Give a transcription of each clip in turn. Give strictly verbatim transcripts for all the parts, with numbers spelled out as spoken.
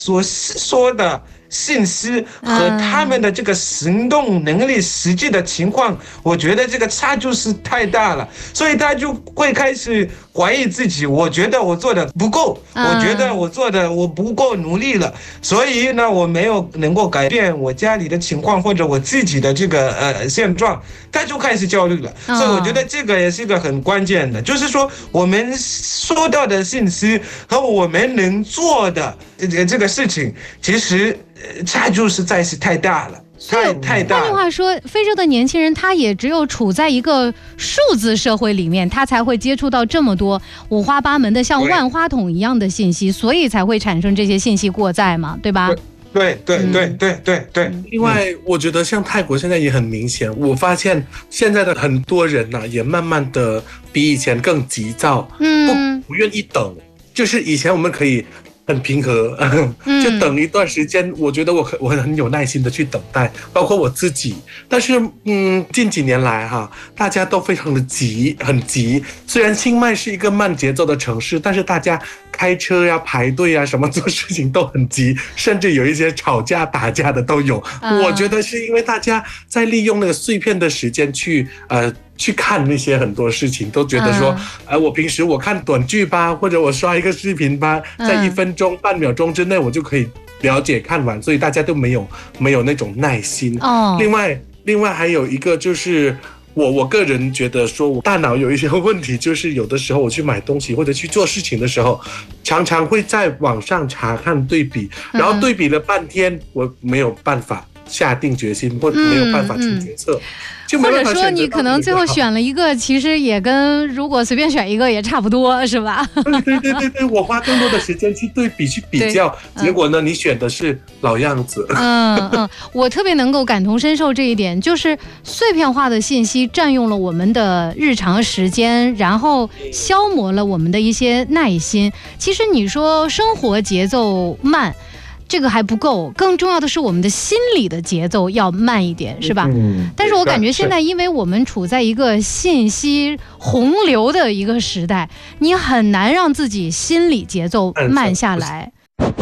所说的信息和他们的这个行动能力实际的情况，我觉得这个差距是太大了，所以他就会开始怀疑自己，我觉得我做的不够，我觉得我做的我不够努力了，所以呢我没有能够改变我家里的情况或者我自己的这个呃现状，他就开始焦虑了。所以我觉得这个也是一个很关键的，就是说我们收到的信息和我们能做的这个这个事情，其实差距实在是太大了，太太大了。 换句话说，非洲的年轻人他也只有处在一个数字社会里面，他才会接触到这么多五花八门的像万花筒一样的信息，所以才会产生这些信息过载嘛，对吧？ 对对对对对对。 另外，我觉得像泰国现在也很明显，我发现现在的很多人呢、啊，也慢慢的比以前更急躁，嗯，不不愿意等。就是以前我们可以很平和，就等一段时间，我觉得我我很有耐心的去等待，包括我自己。但是，嗯，近几年来哈，大家都非常的急，很急。虽然清迈是一个慢节奏的城市，但是大家开车呀、排队呀，什么做事情都很急，甚至有一些吵架打架的都有。啊、我觉得是因为大家在利用那个碎片的时间去呃。去看那些很多事情，都觉得说，嗯、呃，我平时我看短剧吧，或者我刷一个视频吧，在一分钟、嗯、半秒钟之内，我就可以了解看完，所以大家都没有没有那种耐心。哦，另外，另外还有一个就是，我我个人觉得说，我大脑有一些问题，就是有的时候我去买东西或者去做事情的时候，常常会在网上查看对比，然后对比了半天，我没有办法下定决心，或者没有办法去决策。嗯嗯或者说你可能最后选了一个，其实也跟如果随便选一个也差不多，是吧？ 对对对对对，我花更多的时间去对比去比较，嗯、结果呢，你选的是老样子。 嗯嗯，我特别能够感同身受这一点，就是碎片化的信息占用了我们的日常时间，然后消磨了我们的一些耐心。其实你说生活节奏慢，这个还不够，更重要的是我们的心理的节奏要慢一点，是吧？嗯，但是我感觉现在因为我们处在一个信息洪流的一个时代，你很难让自己心理节奏慢下来。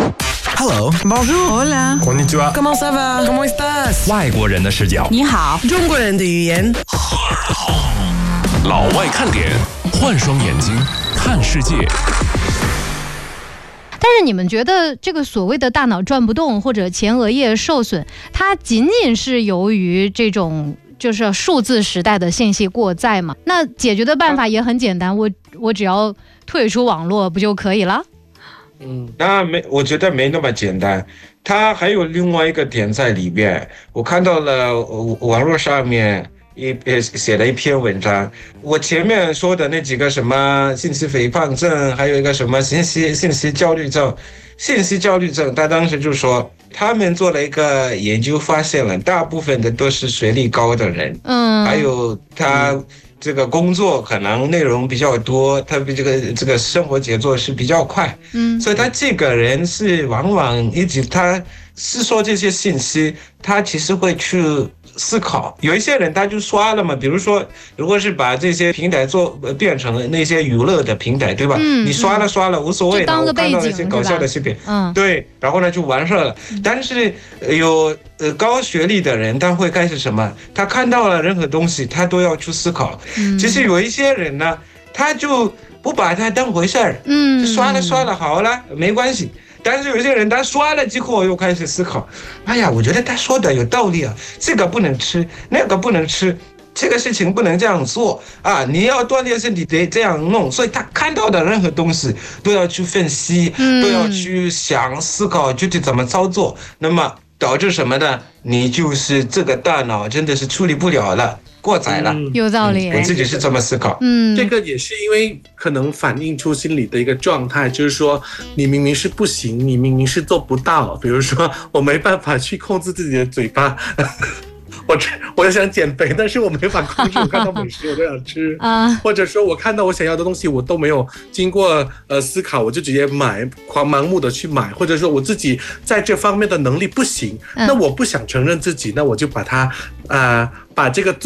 Hello, bonjour, hola, konnichiwa, comment ça va, comment estás? 外国人的视角， 你好，中国人的语言。 老外看点，换双眼睛看世界。 但是你们觉得这个所谓的大脑转不动或者前额叶受损，它仅仅是由于这种就是数字时代的信息过载吗？那解决的办法也很简单，我我只要退出网络不就可以了？ 嗯，那没，我觉得没那么简单。它还有另外一个点在里边，我看到了网络上面一写了一篇文章，我前面说的那几个什么信息肥胖症，还有一个什么信息信息焦虑症，信息焦虑症，他当时就说他们做了一个研究，发现了大部分的都是学历高的人，嗯，还有他这个工作可能内容比较多，他这个这个生活节奏是比较快，嗯，所以他这个人是往往一直他是说这些信息，他其实会去思考。有一些人他就刷了嘛，比如说如果是把这些平台做变成那些娱乐的平台，对吧？嗯，你刷了刷了无所谓的，我看到那些搞笑的视频，嗯，对，然后呢就完事了。但是有呃高学历的人，他会开始什么？他看到了任何东西，他都要去思考。嗯，其实有一些人呢，他就不把它当回事儿，嗯，就刷了刷了好了，没关系。但是有些人他刷了之后又开始思考，哎呀，我觉得他说的有道理啊，这个不能吃，那个不能吃，这个事情不能这样做啊，你要锻炼身体得这样弄，所以他看到的任何东西都要去分析，嗯、都要去想思考具体怎么操作，那么导致什么呢？你就是这个大脑真的是处理不了了。过载了， 嗯、有道理、 嗯。我自己是这么思考。 嗯，这个也是因为可能反映出心理的一个状态，就是说你明明是不行，你明明是做不到。比如说，我没办法去控制自己的嘴巴。我我想减肥，但是我没法控制，我看到美食我都想吃啊，或者说我看到我想要的东西，我都没有经过呃思考，我就直接买，狂盲目的去买，或者说我自己在这方面的能力不行，嗯、那我不想承认自己，那我就把它呃把这个最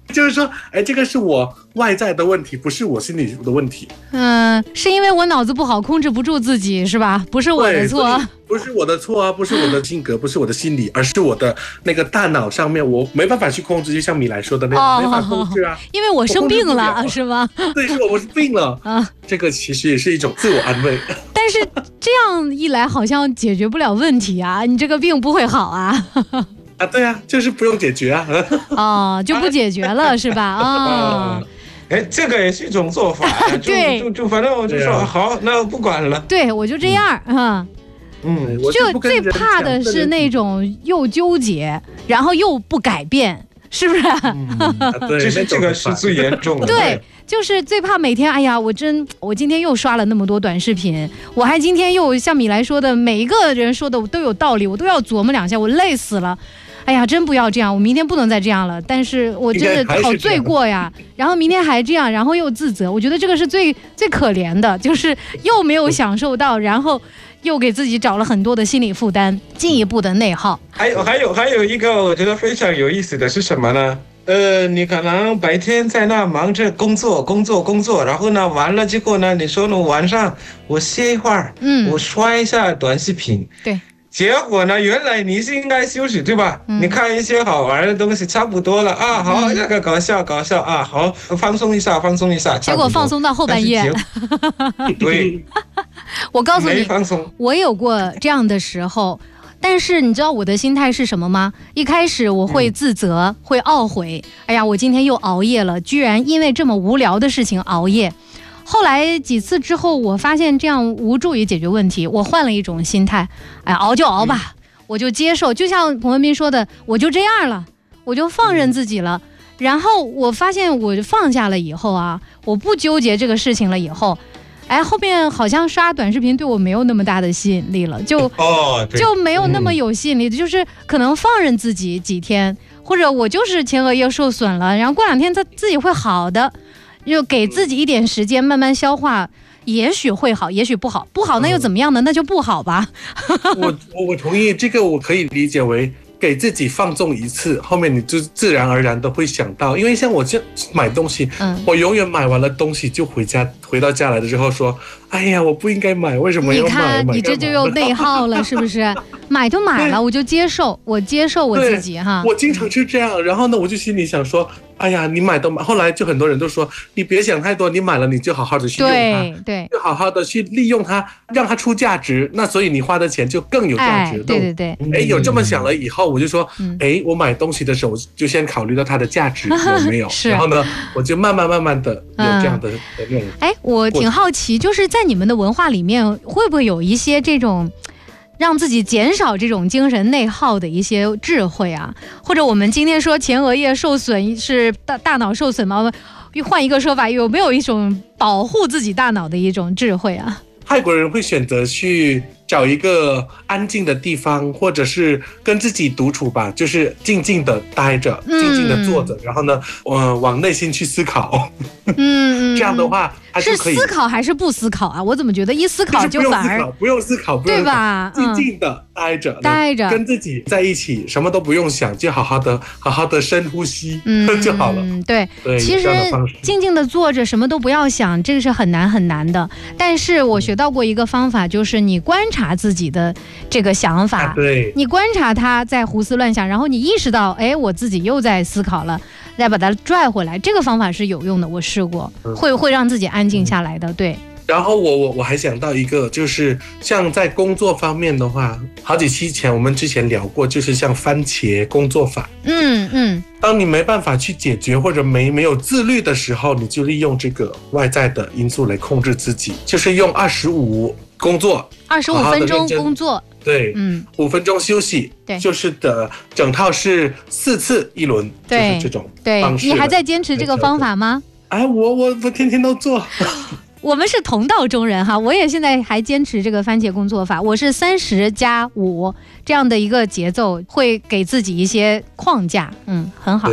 就是说，哎，这个是我外在的问题，不是我心里的问题。 嗯，是因为我脑子不好，控制不住自己，是吧？不是我的错， 不是我的错啊，不是我的性格，不是我的心理，而是我的那个大脑上面，我没办法去控制，就像米莱说的那样，哦、没法控制啊。 因为我生病了，了是吗？ 对，是我我是病了啊。这个其实也是一种自我安慰。 但是这样一来，好像解决不了问题啊，你这个病不会好啊。 啊，对啊，就是不用解决啊。 哦，就不解决了是吧？啊、哦， 哎，这个也是一种做法。 对， 就就反正我就说、啊、好，那我不管了。 对，我就这样啊。 嗯， 就最怕的是那种又纠结，然后又不改变，是不是？ 嗯啊、对，这是这个是最严重的。 对。就是最怕每天，哎呀，我真，我今天又刷了那么多短视频，我还今天又像米莱说的，每一个人说的都有道理，我都要琢磨两下，我累死了。哎呀，真不要这样，我明天不能再这样了。但是我真的好罪过呀，然后明天还这样，然后又自责，我觉得这个是最最可怜的，就是又没有享受到，然后又给自己找了很多的心理负担，进一步的内耗。 还有还有还有一个我觉得非常有意思的是什么呢？呃，你可能白天在那忙着工作工作工作，然后呢完了之后呢，你说呢晚上我歇一会儿，嗯，我刷一下短视频， 对。 结果呢？原来你是应该休息，对吧？嗯、你看一些好玩的东西，差不多了啊。好，那、嗯、个搞笑搞笑啊，好，放松一下，放松一下。 结果放松到后半夜。 对， 我告诉你， 没放松。 我有过这样的时候，但是你知道我的心态是什么吗？一开始我会自责，嗯、会懊悔。哎呀，我今天又熬夜了，居然因为这么无聊的事情熬夜。后来几次之后，我发现这样无助于解决问题，我换了一种心态，哎，熬就熬吧，嗯、我就接受。就像彭文斌说的，我就这样了，我就放任自己了。然后我发现我放下了以后啊，我不纠结这个事情了以后，哎，后面好像刷短视频对我没有那么大的吸引力了，就哦， 就没有那么有吸引力的，嗯、就是可能放任自己几天，或者我就是前额叶受损了，然后过两天它自己会好的。就给自己一点时间慢慢消化，也许会好，也许不好，不好那又怎么样呢？嗯、那就不好吧。 我我同意这个，我可以理解为给自己放纵一次，后面你就自然而然的会想到，因为像我这买东西，嗯，我永远买完了东西就回家，回到家来的之后说，哎呀，我不应该买，为什么要买？ 你看，你这就又内耗了，是不是？买就买了，我就接受，我接受我自己哈。 我经常是这样，然后呢，我就心里想说，哎呀，你买都买，后来就很多人都说，你别想太多，你买了你就好好的去用它， 对对， 就好好的去利用它，让它出价值，那所以你花的钱就更有价值。 哎、对对对， 哎，有这么想了以后，我就说，哎、嗯，我买东西的时候就先考虑到它的价值有没有，然后呢，我就慢慢慢慢的有这样的那种。 哎、嗯，我挺好奇，就是在你们的文化里面，会不会有一些这种？让自己减少这种精神内耗的一些智慧啊，或者我们今天说前额叶受损是大大脑受损吗？换一个说法，有没有一种保护自己大脑的一种智慧啊？ 泰国人会选择去找一个安静的地方，或者是跟自己独处吧，就是静静的待着，嗯、静静的坐着，然后呢，呃，往内心去思考。嗯，这样的话。 是思考还是不思考啊？我怎么觉得一思考就反而不用思考，不用思考， 对吧？ 静静的待着， 待着， 跟自己在一起，什么都不用想，就好好的、好好的深呼吸、嗯、就好了。 嗯，对。对，其实静静的坐着，什么都不要想，这个是很难很难的。但是我学到过一个方法，就是你观察自己的这个想法， 啊、对， 你观察他在胡思乱想，然后你意识到，哎，我自己又在思考了。再把它拽回来，这个方法是有用的，我试过，会会让自己安静下来的。对。 然后我我我还想到一个，就是像在工作方面的话，好几期前我们之前聊过，就是像番茄工作法。 嗯嗯。 当你没办法去解决或者没没有自律的时候，你就利用这个外在的因素来控制自己，就是用二十五工作， 二十五分钟工作。 对，嗯，五分钟休息， 对， 就是的，整套是四次一轮， 对， 就是这种方式。对，你还在坚持这个方法吗？ 哎，我我我天天都做。 我们是同道中人哈，我也现在还坚持这个番茄工作法，我是三十加五这样的一个节奏，会给自己一些框架，嗯，很好。 对，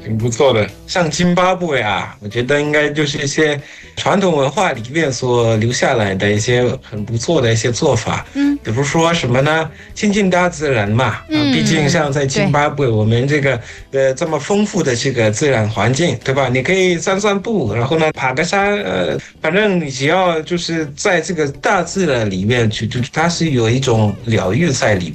挺不错的。像津巴布韦啊，我觉得应该就是一些传统文化里面所留下来的一些很不错的一些做法。嗯，比如说什么呢？亲近大自然嘛。嗯，毕竟像在津巴布韦，我们这个呃这么丰富的这个自然环境，对吧？你可以散散步，然后呢爬个山，呃，反正你只要就是在这个大自然里面去，就它是有一种疗愈在里面。